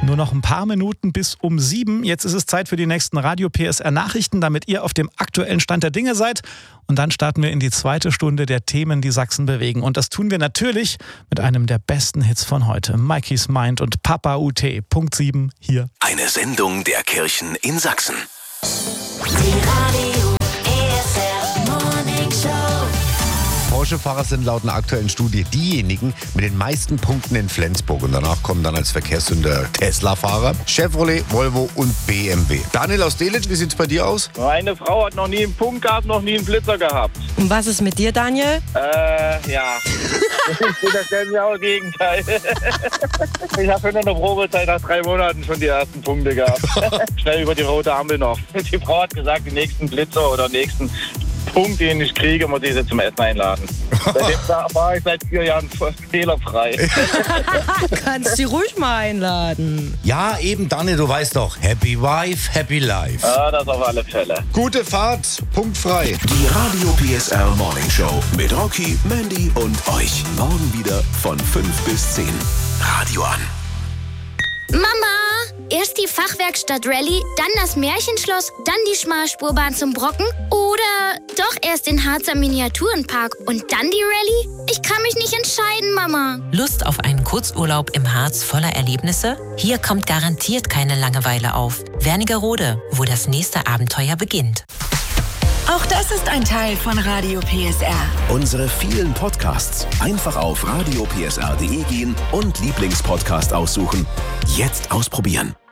Nur noch ein paar Minuten bis um 7. Jetzt ist es Zeit für die nächsten Radio PSR Nachrichten, damit ihr auf dem aktuellen Stand der Dinge seid. Und dann starten wir in die zweite Stunde der Themen, die Sachsen bewegen. Und das tun wir natürlich mit einem der besten Hits von heute. Mikey's Mind und Papa UT. Punkt 7 hier. Eine Sendung der Kirchen in Sachsen. Die Radio PSR Morning Show. Porsche-Fahrer sind laut einer aktuellen Studie diejenigen mit den meisten Punkten in Flensburg. Und danach kommen dann als Verkehrssünder Tesla-Fahrer, Chevrolet, Volvo und BMW. Daniel aus Delitzsch, wie sieht's bei dir aus? Meine Frau hat noch nie einen Punkt gehabt, noch nie einen Blitzer gehabt. Und was ist mit dir, Daniel? Ja. Ich bin das genau Gegenteil. Ich habe nur eine Probezeit nach 3 Monaten schon die ersten Punkte gehabt. Schnell über die rote Ampel noch. Die Frau hat gesagt, den nächsten Blitzer oder nächsten Punkt, den ich kriege, muss ich sie zum Essen einladen. Seitdem war ich seit 4 Jahren fehlerfrei. Kannst sie ruhig mal einladen. Ja, eben, Daniel, du weißt doch. Happy Wife, Happy Life. Ja, das auf alle Fälle. Gute Fahrt, punktfrei. Die Radio PSR Morning Show mit Rocky, Mandy und euch. Morgen wieder von 5 bis 10. Radio an. Mama, erst die Fachwerkstatt Rallye, dann das Märchenschloss, dann die Schmalspurbahn zum Brocken oder doch erst den Harzer Miniaturenpark und dann die Rallye? Ich kann mich nicht entscheiden, Mama. Lust auf einen Kurzurlaub im Harz voller Erlebnisse? Hier kommt garantiert keine Langeweile auf. Wernigerode, wo das nächste Abenteuer beginnt. Auch das ist ein Teil von Radio PSR. Unsere vielen Podcasts. Einfach auf radiopsr.de gehen und Lieblingspodcast aussuchen. Jetzt ausprobieren.